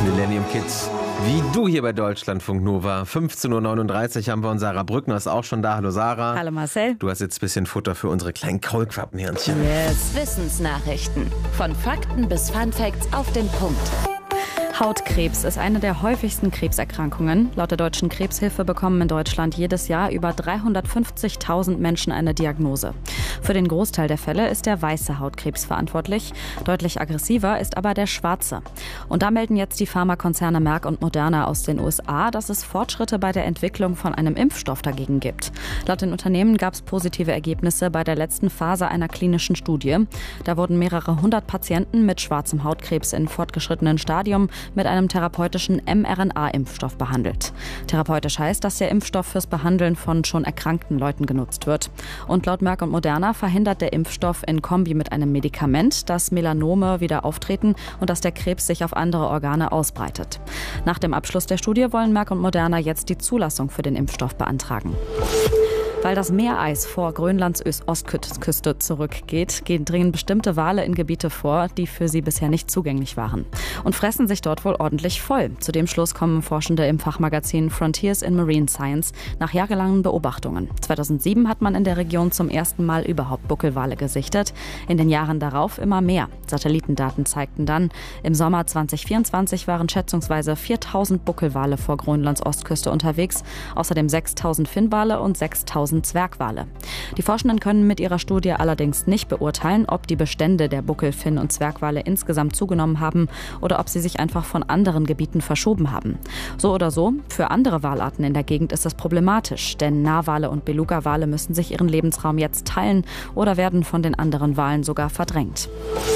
Millennium Kids, wie du hier bei Deutschlandfunk Nova. 15:39 Uhr haben wir und Sarah Brückner ist auch schon da. Hallo Sarah. Hallo Marcel. Du hast jetzt ein bisschen Futter für unsere kleinen Kaulquappenhirnchen. Yes. Wissensnachrichten. Von Fakten bis Funfacts auf den Punkt. Hautkrebs ist eine der häufigsten Krebserkrankungen. Laut der Deutschen Krebshilfe bekommen in Deutschland jedes Jahr über 350.000 Menschen eine Diagnose. Für den Großteil der Fälle ist der weiße Hautkrebs verantwortlich. Deutlich aggressiver ist aber der schwarze. Und da melden jetzt die Pharmakonzerne Merck und Moderna aus den USA, dass es Fortschritte bei der Entwicklung von einem Impfstoff dagegen gibt. Laut den Unternehmen gab es positive Ergebnisse bei der letzten Phase einer klinischen Studie. Da wurden mehrere hundert Patienten mit schwarzem Hautkrebs in fortgeschrittenen Stadium mit einem therapeutischen mRNA-Impfstoff behandelt. Therapeutisch heißt, dass der Impfstoff fürs Behandeln von schon erkrankten Leuten genutzt wird. Und laut Merck und Moderna verhindert der Impfstoff in Kombi mit einem Medikament, dass Melanome wieder auftreten und dass der Krebs sich auf andere Organe ausbreitet. Nach dem Abschluss der Studie wollen Merck und Moderna jetzt die Zulassung für den Impfstoff beantragen. Weil das Meereis vor Grönlands Ostküste zurückgeht, dringen bestimmte Wale in Gebiete vor, die für sie bisher nicht zugänglich waren. Und fressen sich dort wohl ordentlich voll. Zu dem Schluss kommen Forschende im Fachmagazin Frontiers in Marine Science nach jahrelangen Beobachtungen. 2007 hat man in der Region zum ersten Mal überhaupt Buckelwale gesichtet. In den Jahren darauf immer mehr. Satellitendaten zeigten dann, im Sommer 2024 waren schätzungsweise 4.000 Buckelwale vor Grönlands Ostküste unterwegs. Außerdem 6.000 Finnwale und 6.000 Zwergwale. Die Forschenden können mit ihrer Studie allerdings nicht beurteilen, ob die Bestände der Buckel-, Finn- und Zwergwale insgesamt zugenommen haben oder ob sie sich einfach von anderen Gebieten verschoben haben. So oder so, für andere Walarten in der Gegend ist das problematisch, denn Narwale und Beluga-Wale müssen sich ihren Lebensraum jetzt teilen oder werden von den anderen Walen sogar verdrängt.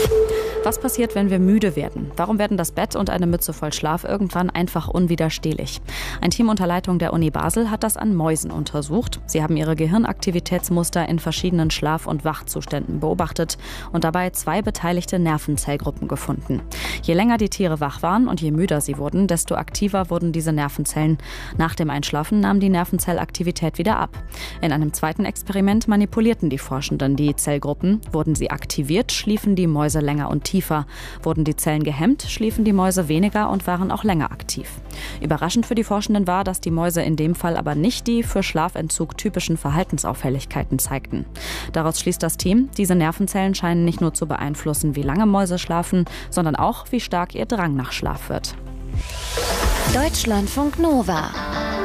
Was passiert, wenn wir müde werden? Warum werden das Bett und eine Mütze voll Schlaf irgendwann einfach unwiderstehlich? Ein Team unter Leitung der Uni Basel hat das an Mäusen untersucht. Sie haben ihre Gehirnaktivitätsmuster in verschiedenen Schlaf- und Wachzuständen beobachtet und dabei 2 beteiligte Nervenzellgruppen gefunden. Je länger die Tiere wach waren und je müder sie wurden, desto aktiver wurden diese Nervenzellen. Nach dem Einschlafen nahm die Nervenzellaktivität wieder ab. In einem zweiten Experiment manipulierten die Forschenden die Zellgruppen. Wurden sie aktiviert, schliefen die Mäuse länger und tiefer. Wurden die Zellen gehemmt, schliefen die Mäuse weniger und waren auch länger aktiv. Überraschend für die Forschenden war, dass die Mäuse in dem Fall aber nicht die für Schlafentzug typischen Verhaltensauffälligkeiten zeigten. Daraus schließt das Team, diese Nervenzellen scheinen nicht nur zu beeinflussen, wie lange Mäuse schlafen, sondern auch, wie stark ihr Drang nach Schlaf wird. Deutschlandfunk Nova.